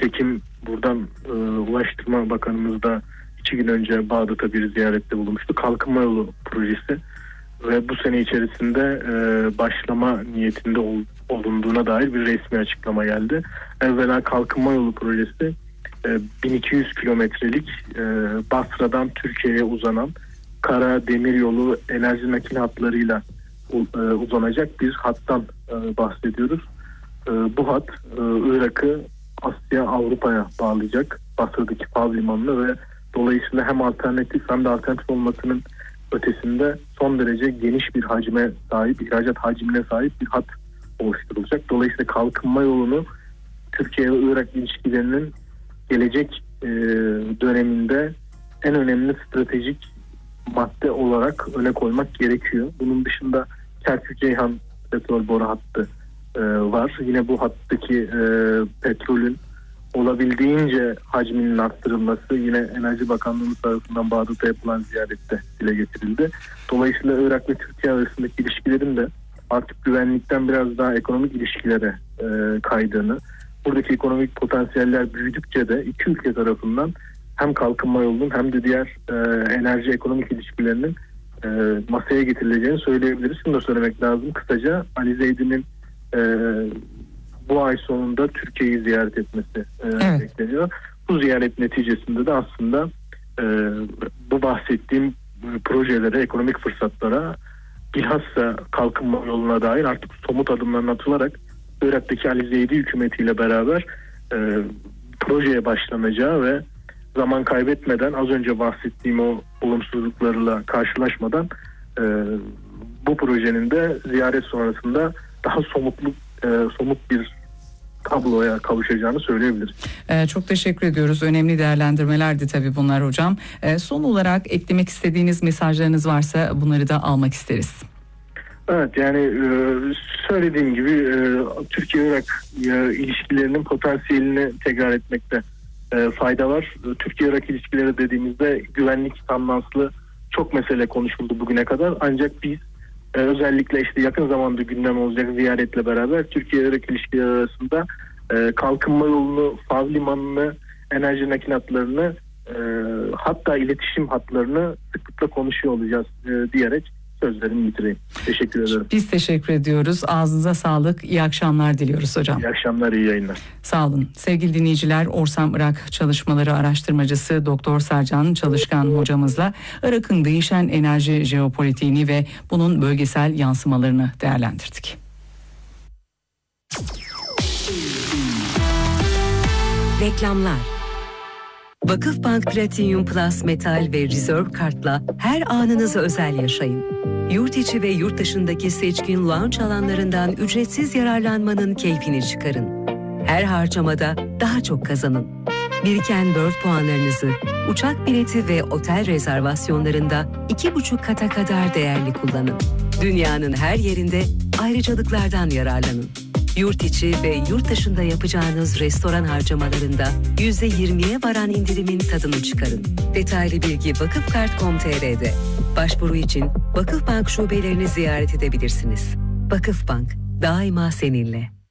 Nitekim buradan Ulaştırma Bakanımız da 2 gün önce Bağdat'a bir ziyarette bulunmuştu. Kalkınma Yolu projesi ve bu sene içerisinde başlama niyetinde olunduğuna dair bir resmi açıklama geldi. Evvela Kalkınma Yolu projesi 1200 kilometrelik Basra'dan Türkiye'ye uzanan kara, demir yolu, enerji nakil hatlarıyla uzanacak bir hattan bahsediyoruz. Bu hat Irak'ı Asya, Avrupa'ya bağlayacak Basra'daki havalimanını ve dolayısıyla hem alternatif hem de alternatif olmasının ötesinde son derece geniş bir hacme sahip, ihracat hacmine sahip bir hat oluşturulacak. Dolayısıyla kalkınma yolunu Türkiye ve Irak ilişkilerinin gelecek döneminde en önemli stratejik madde olarak öne koymak gerekiyor. Bunun dışında Kerkük-Ceyhan petrol boru hattı var. Yine bu hattaki petrolün olabildiğince hacminin arttırılması yine Enerji Bakanlığı tarafından Bağdat'a yapılan ziyarette dile getirildi. Dolayısıyla Irak ve Türkiye arasındaki ilişkilerin de artık güvenlikten biraz daha ekonomik ilişkilere kaydığını, buradaki ekonomik potansiyeller büyüdükçe de iki ülke tarafından hem kalkınma yolunun hem de diğer enerji ekonomik ilişkilerinin masaya getirileceğini söyleyebiliriz. Şunu da söylemek lazım. Kısaca Ali Zeydi'nin bu ay sonunda Türkiye'yi ziyaret etmesi bekleniyor. Bu ziyaret neticesinde de aslında bu bahsettiğim projelere, ekonomik fırsatlara, bilhassa kalkınma yoluna dair artık somut adımların atılarak Irak'taki Ali Zeydi hükümetiyle beraber projeye başlanacağı ve zaman kaybetmeden az önce bahsettiğim o olumsuzluklarla karşılaşmadan bu projenin de ziyaret sonrasında daha somut bir tabloya kavuşacağını söyleyebiliriz. Çok teşekkür ediyoruz. Önemli değerlendirmelerdi tabii bunlar hocam. Son olarak eklemek istediğiniz mesajlarınız varsa bunları da almak isteriz. Evet, yani söylediğim gibi Türkiye-Irak ilişkilerinin potansiyelini tekrar etmekte fayda var. Türkiye-Irak ilişkileri dediğimizde güvenlik tandanslı çok mesele konuşuldu bugüne kadar. Ancak biz özellikle işte yakın zamanda gündem olacak ziyaretle beraber Türkiye-Irak ilişkileri arasında kalkınma yolunu, havalimanını, enerji nakil hatlarını, hatta iletişim hatlarını sıklıkla konuşuyor olacağız diyerek sözlerimi bitireyim. Teşekkür ederim. Biz teşekkür ediyoruz. Ağzınıza sağlık. İyi akşamlar diliyoruz hocam. İyi akşamlar, iyi yayınlar. Sağ olun. Sevgili dinleyiciler, Orsam Irak Çalışmaları Araştırmacısı Doktor Sercan Çalışkan hocamızla Irak'ın değişen enerji jeopolitiğini ve bunun bölgesel yansımalarını değerlendirdik. Reklamlar. Vakıfbank Platinum Plus Metal ve Reserve Kart'la her anınızı özel yaşayın. Yurt içi ve yurt dışındaki seçkin lounge alanlarından ücretsiz yararlanmanın keyfini çıkarın. Her harcamada daha çok kazanın. Biriken World puanlarınızı uçak bileti ve otel rezervasyonlarında 2,5 kata kadar değerli kullanın. Dünyanın her yerinde ayrıcalıklardan yararlanın. Yurt içi ve yurt dışında yapacağınız restoran harcamalarında %20'ye varan indirimin tadını çıkarın. Detaylı bilgi vakıfkart.com.tr'de. Başvuru için Vakıfbank şubelerini ziyaret edebilirsiniz. Vakıfbank, daima seninle.